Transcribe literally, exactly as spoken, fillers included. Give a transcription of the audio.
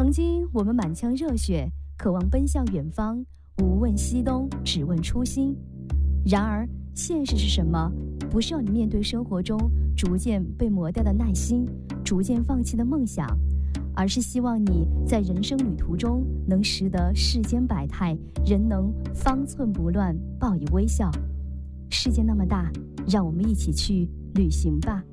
曾经我们满腔热血，渴望奔向远方，无问西东，只问初心。然而现实是什么？不是要你面对生活中逐渐被磨掉的耐心，逐渐放弃的梦想，而是希望你在人生旅途中能识得世间百态，人能方寸不乱，报以微笑。世界那么大，让我们一起去旅行吧。